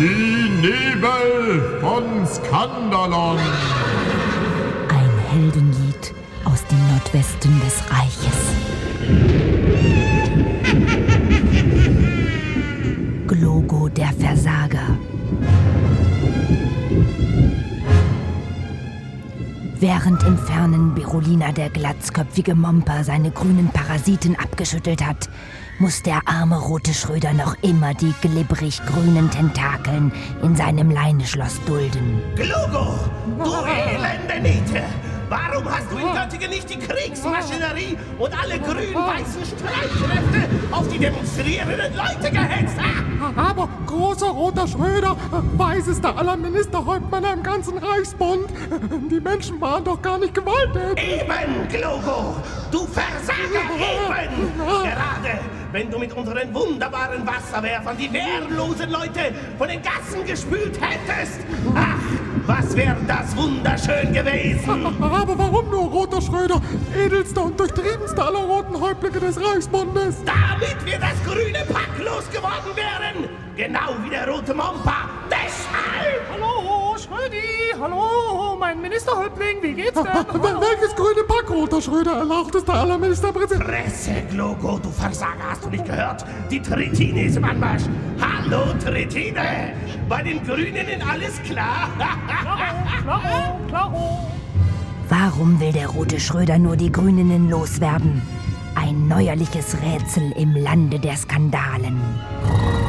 Die Nebel von Skandalon. Ein Heldenlied aus dem Nordwesten des Reiches. Glogo der Versager. Während im fernen Berolina der glatzköpfige Momper seine grünen Parasiten abgeschüttelt hat, muss der arme rote Schröder noch immer die glibberig-grünen Tentakeln in seinem Leineschloss dulden. Glogo, du elende Niete! Warum hast du in Göttingen nicht die Kriegsmaschinerie und alle grün-weißen Streitkräfte auf die demonstrierenden Leute gehetzt? Aber, großer roter Schröder, weisester aller Ministerhäuptmänner im ganzen Reichsbund, die Menschen waren doch gar nicht gewalttätig. Eben, Glogo, du Versager, eben! Gerade wenn du mit unseren wunderbaren Wasserwerfern die wehrlosen Leute von den Gassen gespült hättest. Ach, was wäre das wunderschön gewesen! Aber warum nur, roter Schröder, edelster und durchtriebenster aller roten Häuptlinge des Reichsbundes? Damit wir das grüne Pack losgeworden wären! Genau wie der rote Momper! Deshalb! Hallo, Schrödi! Hallo, mein Ministerhäuptling, wie geht's denn? Welches grüne Pack, roter Schröder, erlauchtester aller Ministerpräsidenten? Fresse, Glogo, du Versager, hast du nicht gehört? Die Tritine ist im Anmarsch. Hallo, Tritine! Bei den Grünen ist alles klar? Klaro. Warum will der rote Schröder nur die Grünen loswerden? Ein neuerliches Rätsel im Lande der Skandalen.